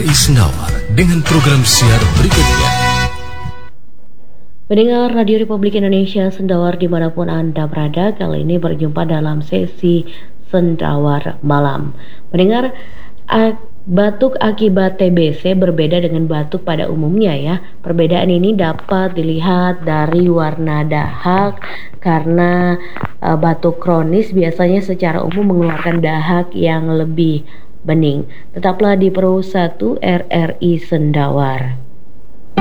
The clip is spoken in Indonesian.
RRI Sendawar dengan program siar berikutnya. Pendengar Radio Republik Indonesia Sendawar dimanapun Anda berada, kali ini berjumpa dalam sesi Sendawar Malam. Pendengar, batuk akibat TBC berbeda dengan batuk pada umumnya ya. Perbedaan ini dapat dilihat dari warna dahak karena batuk kronis biasanya secara umum mengeluarkan dahak yang lebih bening. Tetaplah di Pro 1 RRI Sendawar.